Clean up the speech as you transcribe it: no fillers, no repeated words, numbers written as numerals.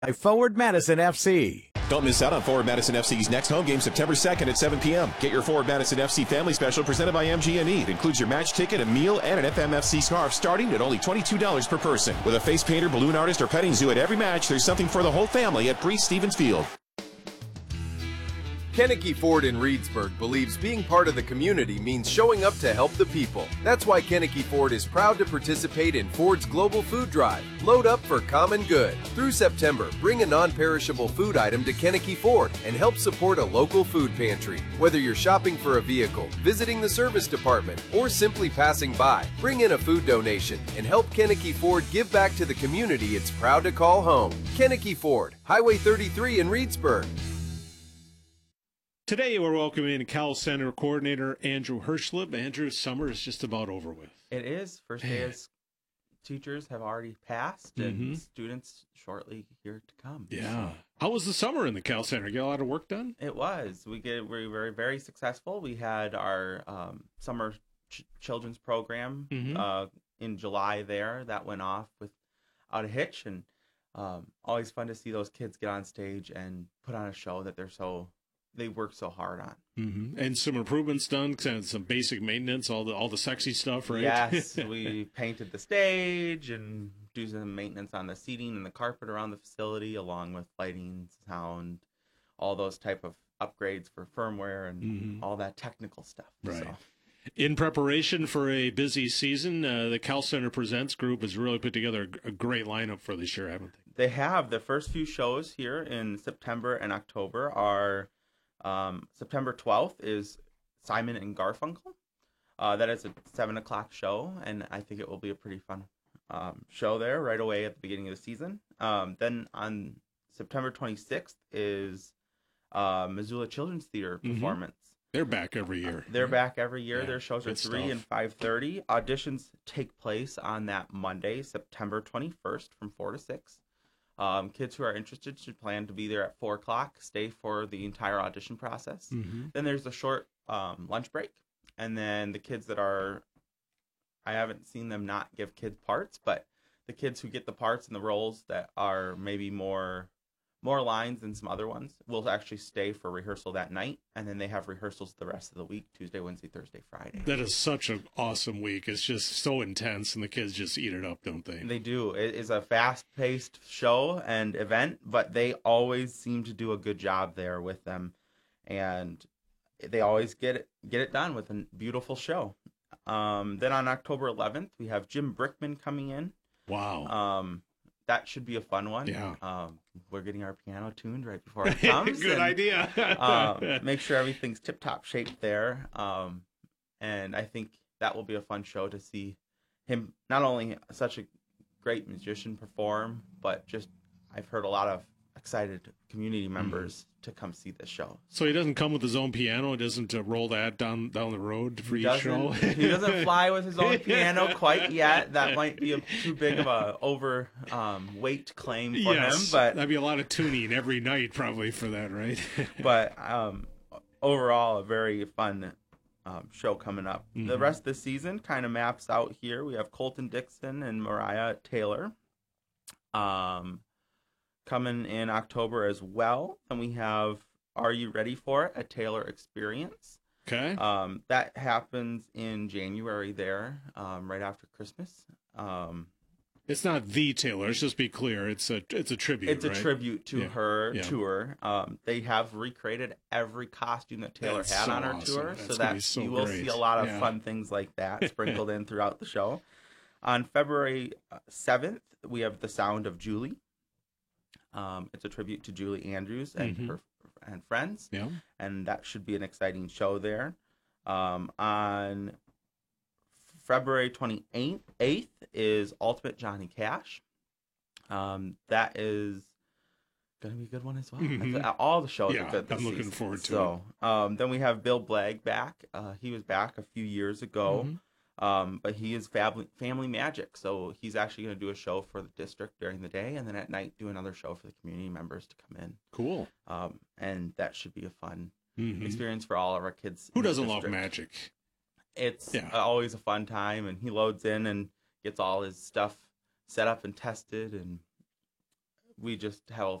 By Forward Madison FC. Don't miss out on Forward Madison FC's next home game September 2nd at 7 p.m. Get your Forward Madison FC family special presented by MG&E. It includes your match ticket, a meal, and an FMFC scarf starting at only $22 per person. With a face painter, balloon artist, or petting zoo at every match, there's something for the whole family at Breese Stevens Field. Kennecke Ford in Reedsburg believes being part of the community means showing up to help the people. That's why Kennecke Ford is proud to participate in Ford's Global Food Drive. Load up for common good. Through September, bring a non-perishable food item to Kennecke Ford and help support a local food pantry. Whether you're shopping for a vehicle, visiting the service department, or simply passing by, bring in a food donation and help Kennecke Ford give back to the community it's proud to call home. Kennecke Ford, Highway 33 in Reedsburg. Today we're welcoming Cal Center Coordinator Andrew Hirschlip. Andrew, summer is just about over with. It is. First day as teachers have already passed, and students shortly here to come. Yeah. How was the summer in the Cal Center? Get a lot of work done? It was. We were very successful. We had our summer children's program in July there. That went off without a hitch, and always fun to see those kids get on stage and put on a show that they work so hard on. And some improvements done, some basic maintenance, all the sexy stuff, right? Yes, we painted the stage and do some maintenance on the seating and the carpet around the facility, along with lighting, sound, all those type of upgrades for firmware and all that technical stuff. Right. So. In preparation for a busy season, the Cal Center Presents group has really put together a great lineup for this year, haven't they? They have. The first few shows here in September and October are September 12th is Simon and Garfunkel. That is a 7 o'clock show, and I think it will be a pretty fun show there right away at the beginning of the season. Then on September 26th is Missoula Children's Theater performance. They're back every year. They're back every year. Yeah, their shows are 3 stuff. and 5:30. Auditions take place on that Monday, September 21st from 4 to 6. Kids who are interested should plan to be there at 4 o'clock, stay for the entire audition process. Then there's a short lunch break. And then the kids I haven't seen them not give kids parts, but the kids who get the parts and the roles that are maybe more lines than some other ones will actually stay for rehearsal that night. And then they have rehearsals the rest of the week, Tuesday, Wednesday, Thursday, Friday. That is such an awesome week. It's just so intense, and the kids just eat it up, don't they? They do. It is a fast-paced show and event, but they always seem to do a good job there with them. And they always get it done with a beautiful show. Then on October 11th, we have Jim Brickman coming in. Wow. That should be a fun one. Yeah. We're getting our piano tuned right before it comes. Good idea. Make sure everything's tip-top shape there. And I think that will be a fun show to see him, not only such a great musician, perform, but just I've heard a lot of excited community members to come see this show. So he doesn't come with his own piano? He doesn't roll that down the road for each show? He doesn't fly with his own piano quite yet. That might be too big of a weight claim for him. But that'd be a lot of tuning every night probably for that, right? But overall, a very fun show coming up. The rest of the season kind of maps out here. We have Colton Dixon and Mariah Taylor coming in October as well. And we have Are You Ready For It? A Taylor Experience. Okay. That happens in January there, right after Christmas. It's not the Taylor. Let's just be clear. It's a tribute. It's right? a tribute to her tour. They have recreated every costume that Taylor had on her tour, so that you will see a lot of fun things like that sprinkled in throughout the show. On February 7th, we have The Sound of Julie. It's a tribute to Julie Andrews and her and friends. Yeah. And that should be an exciting show there. On February 28th is Ultimate Johnny Cash. That is going to be a good one as well. All the shows are good this I'm looking season. forward to it. Then we have Bill Blagg back. He was back a few years ago. But he is Family Magic, so he's actually going to do a show for the district during the day, and then at night do another show for the community members to come in. Cool. And that should be a fun experience for all of our kids. Who doesn't love magic? It's always a fun time, and he loads in and gets all his stuff set up and tested, and we just have a